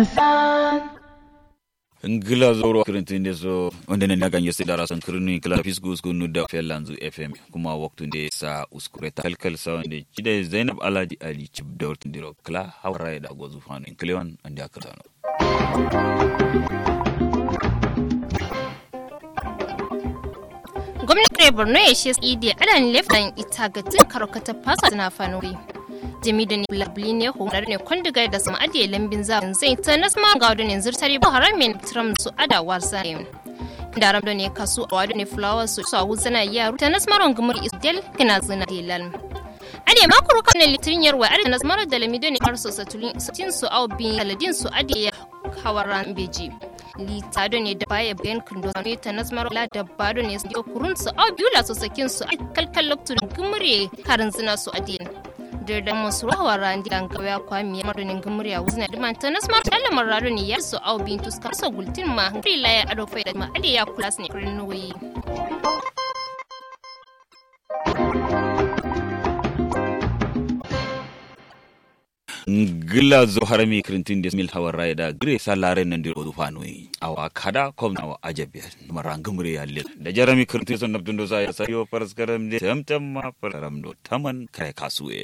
ngila zoro kirintinde so ondene naga nyese dara san kirinu kila fisgus kunu da felanzu fm kuma waktu de sa uskureta kalkal sa onde chide Zainab Alhaji Ali chibdor tindiro kla hawra da gozu fanu klewan andi akatano gwamnatin Borno ya shi idi adan leftan ita ga tin karkata fasa na fanuri jami da labli ne horar ne kwandigar da sama adiye lambin zafin zai ta nasma ga wadda ne zirtari ba haramin tram su ada wasa ne da ramda ne kasu a wadda ne flower su a wuzana yaro ta nasmaron gumur isdel kina zina delal ade makuru kan litrin yarwa ade nasmaron da lamido ne har su satin su au bin aladin su adiye hawaran beji litado ne da baya bayan kundo ne ta nasmar la da bado ne su kurun su au biula su sakin su kalkal loktu gumure karin zina su adiye da masu rawa randi dan kawai kwami madonin gumuriya wuzna da ta nasmar Allah marado ne ya su au bin tuska so gultin ma gri la ya ado faida ma ade ya kula ne kurin noyi ngila zo harami kirintin des mil hawar raida gre salare nan diro du fanoi awa kada kom na ajabe marangumre yalle da jarami kirintin son nabdundo za ya sayo faras garam de tamtam ma faram do taman kai kasuwe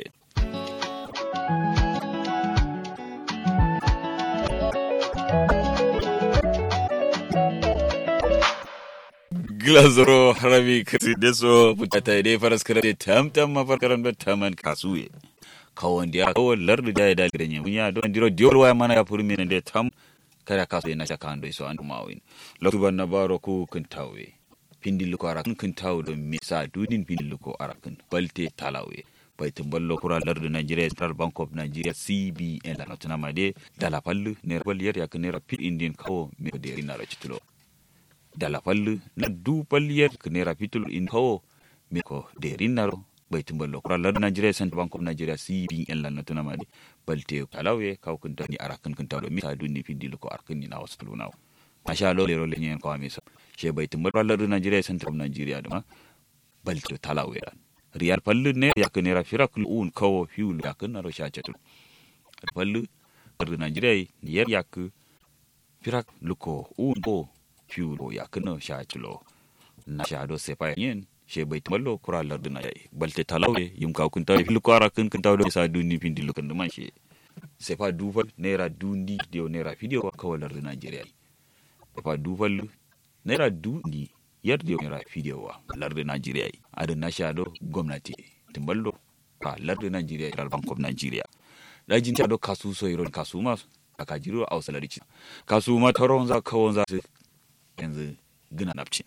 glazoro harami kirintin deso putata de faras garam de tamtam ma faram do taman kasuwe kawon dia kawon lardu da da gidan ya don diro dior waya mana ya furmi ne da tam kada ka so ina shaka ando so an mawin loktu ban nabaro ku kun tawe pindil ko ara kun tawo do misa dudin pindil ko ara kun balte talawe baitin ballo kura lardu Nigeria Central Bank of Nigeria CBN la notuna made dala pallu ne bal yer yak ne rapid indian kawo me de rina rachitulo dala pallu na du pal yer ne rapitulo in kawo me ko de rinaro baitin ballo kura lardu Nigeria Central Bank of Nigeria CBN la notuna made balte talawe kawo kun tani ara kun tawo misa dudin pindil ko ara kun ni na wasu nawo masha Allah lero le nyen ko amisa she baitin ballo lardu Nigeria Central Nigeria dama balte talawe riyal pallu ne yakne ra firakul un kawo fiul yakna ro shachatul pallu ardu Nigeria yer yak firak luko un ko fiul yakna shachulo na shado sepa yen she bait mallo kural ardu na yai balte talawe yum ka kun taw luko ara kun taw sa dunni pindi lukan man she sepa dufal nera dundi de nera video kawo ardu Nigeria sepa dufal nera dundi yarda yau video wa lardu Najeriya adin na shado gwamnati timballo ka lardu Najeriya Federal Bank of Nigeria rajin ta do kasu so iron kasu ma aka jiro a salari ci kasu ma taron za kawon za su yanzu gina napcin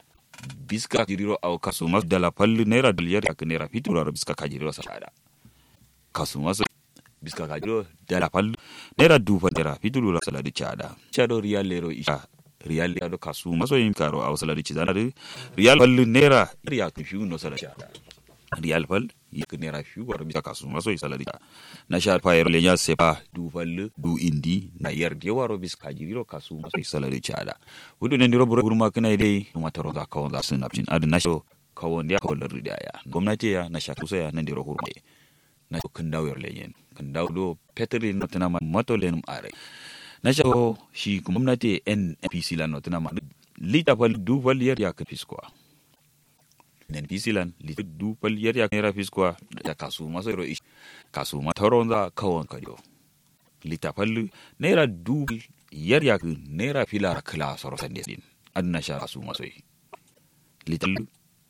biska jiro a kasu ma dala pallu naira daliyar aka naira fitura biska ka jiro sa shada kasu ma biska ka jiro dala pallu naira dufa naira fitura salari chada chado riyal lero isha riyal ya do kasu maso yin karo a wasalari ci zanare riyal fallu nera ya ku fiu no salari riyal fal yik nera fiu war bi kasu maso yi salari na sha fa yero le nya sepa du fallu du indi na yer de waro bis ka jiriro kasu maso yi salari ci ada wudu ne ndiro buru burma kana dai no mataro za ka wonza sun napcin ad na sho ka wonde ka lardu da ya gwamnati ya na sha kusa ya nan ndiro hurma na kun dawo yer le yen kun dawo do petri no tana mato lenum are na shawo shi gwamnati NPC lan notuna ma lita fal du fal yer ya kafiskwa NPC lan lita du fal yer ya kera fiskwa da kasu maso ro kasu ma taronza kawon kadiyo lita fal naira du yer ya naira filar kala soro sande din adna sha kasu maso lita